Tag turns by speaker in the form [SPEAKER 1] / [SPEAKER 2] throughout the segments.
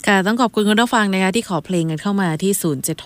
[SPEAKER 1] ค่ะต้องขอบคุณคุณผู้ฟังนะคะที่ขอเพลงกันเข้ามาที่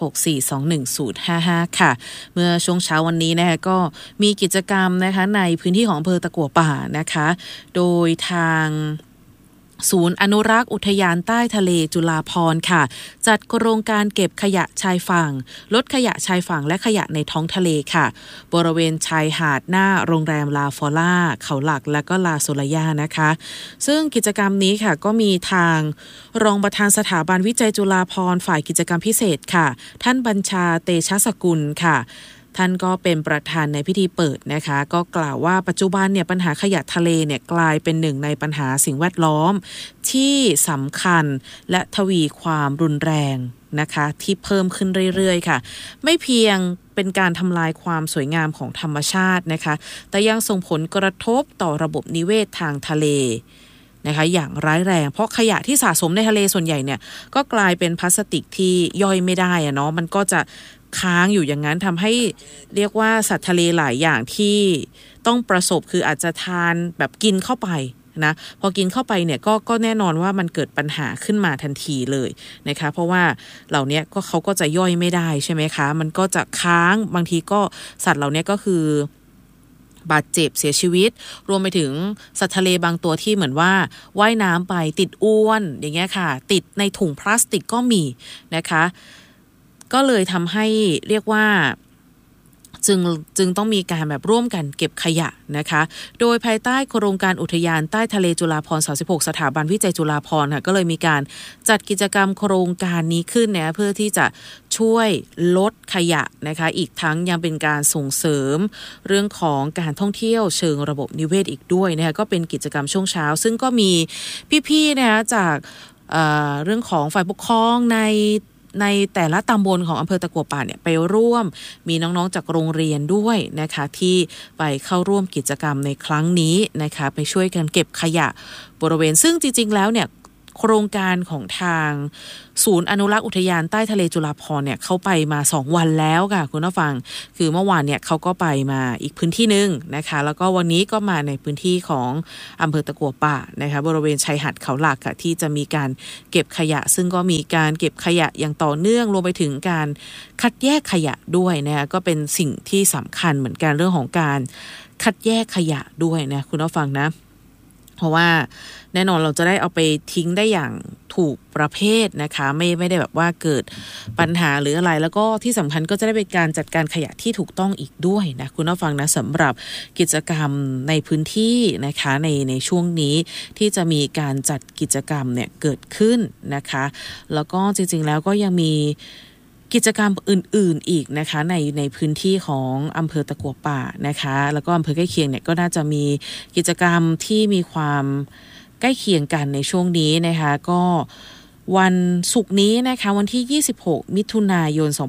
[SPEAKER 1] 0764210055ค่ะเมื่อช่วงเช้าวันนี้นะคะก็มีกิจกรรมนะคะในพื้นที่ของอำเภอตะกั่วป่านะคะโดยทางศูนย์อนุรักษ์อุทยานใต้ทะเลจุฬาภรณ์ค่ะจัดโครงการเก็บขยะชายฝั่งลดขยะชายฝั่งและขยะในท้องทะเลค่ะบริเวณชายหาดหน้าโรงแรมลาฟอล่าเขาหลักและก็ลาโซลาย่านะคะซึ่งกิจกรรมนี้ค่ะก็มีทางรองประธานสถาบันวิจัยจุฬาภรณ์ฝ่ายกิจกรรมพิเศษค่ะท่านบัญชาเตชะสกุลค่ะท่านก็เป็นประธานในพิธีเปิดนะคะก็กล่าวว่าปัจจุบันเนี่ยปัญหาขยะทะเลเนี่ยกลายเป็นหนึ่งในปัญหาสิ่งแวดล้อมที่สำคัญและทวีความรุนแรงนะคะที่เพิ่มขึ้นเรื่อยๆค่ะไม่เพียงเป็นการทำลายความสวยงามของธรรมชาตินะคะแต่ยังส่งผลกระทบต่อระบบนิเวศทางทะเลนะคะอย่างร้ายแรงเพราะขยะที่สะสมในทะเลส่วนใหญ่เนี่ยก็กลายเป็นพลาสติกที่ย่อยไม่ได้อะเนาะมันก็จะค้างอยู่อย่างนั้นทำให้เรียกว่าสัตว์ทะเลหลายอย่างที่ต้องประสบคืออาจจะทานแบบกินเข้าไปนะพอกินเข้าไปเนี่ยก็แน่นอนว่ามันเกิดปัญหาขึ้นมาทันทีเลยนะคะเพราะว่าเหล่านี้ก็เขาก็จะย่อยไม่ได้ใช่ไหมคะมันก็จะค้างบางทีก็สัตว์เหล่านี้ก็คือบาดเจ็บเสียชีวิตรวมไปถึงสัตว์ทะเลบางตัวที่เหมือนว่าว่ายน้ำไปติดอ้วนอย่างเงี้ยค่ะติดในถุงพลาสติกก็นะคะก็เลยทำให้เรียกว่าจึงต้องมีการแบบร่วมกันเก็บขยะนะคะโดยภายใต้โครงการอุทยานใต้ทะเลจุฬาภรณ์36สถาบันวิจัยจุฬาภรณ์ค่ะก็เลยมีการจัดกิจกรรมโครงการนี้ขึ้นนะเพื่อที่จะช่วยลดขยะนะคะอีกทั้งยังเป็นการส่งเสริมเรื่องของการท่องเที่ยวเชิงระบบนิเวศอีกด้วยนะคะก็เป็นกิจกรรมช่วงเช้าซึ่งก็มีพี่ๆนะคะจากเรื่องของฝ่ายปกครองในแต่ละตำบลของอำเภอตะกั่วป่าเนี่ยไปร่วมมีน้องๆจากโรงเรียนด้วยนะคะที่ไปเข้าร่วมกิจกรรมในครั้งนี้นะคะไปช่วยกันเก็บขยะบริเวณซึ่งจริงๆแล้วเนี่ยโครงการของทางศูนย์อนุรักษ์อุทยานใต้ทะเลจุฬาภรณ์เนี่ยเขาไปมา2วันแล้วค่ะคุณผู้ฟังคือเมื่อวานเนี่ยเขาก็ไปมาอีกพื้นที่นึงนะคะแล้วก็วันนี้ก็มาในพื้นที่ของอำเภอตะกั่วป่านะคะบริเวณชายหาดเขาหลักค่ะที่จะมีการเก็บขยะซึ่งก็มีการเก็บขยะอย่างต่อเนื่องรวมไปถึงการคัดแยกขยะด้วยนะคะก็เป็นสิ่งที่สำคัญเหมือนกันเรื่องของการคัดแยกขยะด้วยนะคุณผู้ฟังนะเพราะว่าแน่นอนเราจะได้เอาไปทิ้งได้อย่างถูกประเภทนะคะไม่ได้แบบว่าเกิดปัญหาหรืออะไรแล้วก็ที่สำคัญก็จะได้เป็นการจัดการขยะที่ถูกต้องอีกด้วยนะคุณผู้ฟังนะสำหรับกิจกรรมในพื้นที่นะคะในช่วงนี้ที่จะมีการจัดกิจกรรมเนี่ยเกิดขึ้นนะคะแล้วก็จริงๆแล้วก็ยังมีกิจกรรมอื่นๆอีกนะคะในพื้นที่ของอำเภอตะกั่วป่านะคะแล้วก็อำเภอใกล้เคียงเนี่ยก็น่าจะมีกิจกรรมที่มีความใกล้เคียงกันในช่วงนี้นะคะก็วันศุกร์นี้นะคะวันที่26มิถุนายน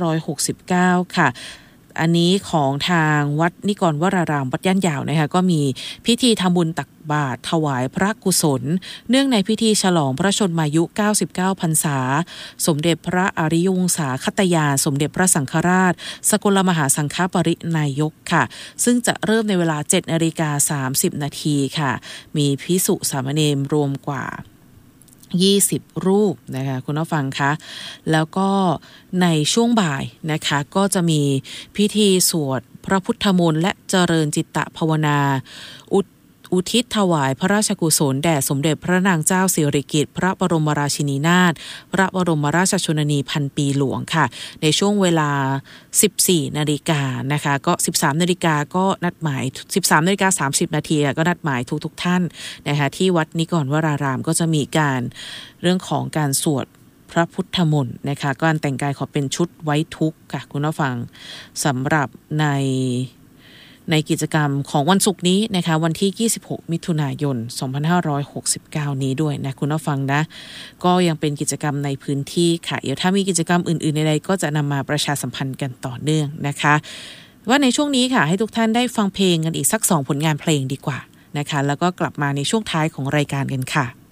[SPEAKER 1] 2569ค่ะอันนี้ของทางวัดนิกรวรารามวัดย่านยาวนะคะก็มีพิธีทำบุญตักบาตรถวายพระกุศลเนื่องในพิธีฉลองพระชนมายุ99พรรษาสมเด็จพระอริยวงศาคตยานสมเด็จพระสังฆราชสกลมหาสังฆปรินายกค่ะซึ่งจะเริ่มในเวลา 7:30 น.ค่ะมีภิกษุสามเณรรวมกว่า20รูปนะคะคุณผู้ฟังคะแล้วก็ในช่วงบ่ายนะคะก็จะมีพิธีสวดพระพุทธมนต์และเจริญจิตตภาวนาอุทิศถวายพระราชกุศลแด่สมเด็จพระนางเจ้าสิริกิติ์พระบรมราชินีนาถพระบรมราชชนนีพันปีหลวงค่ะในช่วงเวลา 14 นาฬิกานะคะก็ 13 นาฬิกาก็นัดหมาย 13:30 นาทีก็นัดหมายทุกท่านนะคะที่วัดนิกรวรารามก็จะมีการเรื่องของการสวดพระพุทธมนต์นะคะการแต่งกายขอเป็นชุดไว้ทุกข์ค่ะคุณผู้ฟังสำหรับในกิจกรรมของวันศุกร์นี้นะคะวันที่26มิถุนายน2569นี้ด้วยนะคุณผู้ฟังนะก็ยังเป็นกิจกรรมในพื้นที่ค่ะเดี๋ยวถ้ามีกิจกรรมอื่นๆใดๆก็จะนำมาประชาสัมพันธ์กันต่อเนื่องนะคะว่าในช่วงนี้ค่ะให้ทุกท่านได้ฟังเพลงกันอีกสัก2ผลงานเพลงดีกว่านะคะแล้วก็กลับมาในช่วงท้ายของรายการกันค่ะ